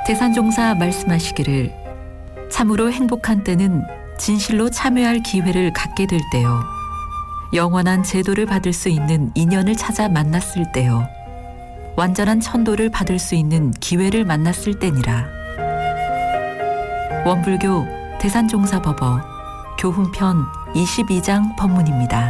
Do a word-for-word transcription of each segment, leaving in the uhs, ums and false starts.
대산종사 말씀하시기를 참으로 행복한 때는 진실로 참여할 기회를 갖게 될 때요. 영원한 제도를 받을 수 있는 인연을 찾아 만났을 때요. 완전한 천도를 받을 수 있는 기회를 만났을 때니라. 원불교 대산종사법어 교훈편 이십이 장 법문입니다.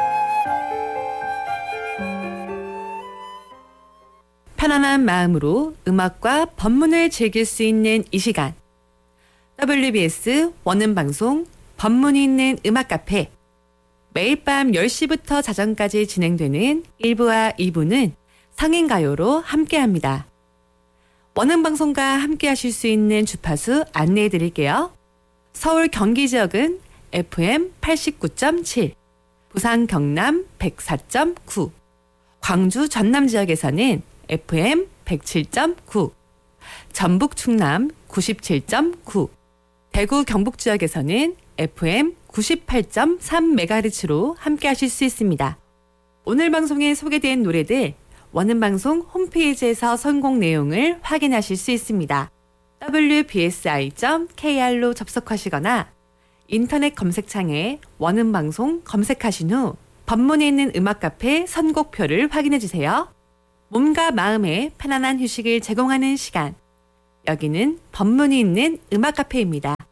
편안한 마음으로 음악과 법문을 즐길 수 있는 이 시간. 더블유비에스 원음방송 법문이 있는 음악 카페. 매일 밤 열 시부터 자정까지 진행되는 일 부와 이 부는 성인가요로 함께합니다. 원음방송과 함께하실 수 있는 주파수 안내해 드릴게요. 서울 경기 지역은 에프엠 팔십구 점 칠, 부산 경남 백사 점 구, 광주 전남 지역에서는 에프엠 백칠 점 구, 전북 충남 구십칠 점 구, 대구 경북 지역에서는 에프엠 구십팔 점 삼 메가헤르츠로 함께하실 수 있습니다. 오늘 방송에 소개된 노래들 원음방송 홈페이지에서 선곡 내용을 확인하실 수 있습니다. 더블유비에스아이 점 케이알로 접속하시거나 인터넷 검색창에 원음방송 검색하신 후 법문에 있는 음악 카페 선곡표를 확인해 주세요. 몸과 마음에 편안한 휴식을 제공하는 시간. 여기는 법문이 있는 음악 카페입니다.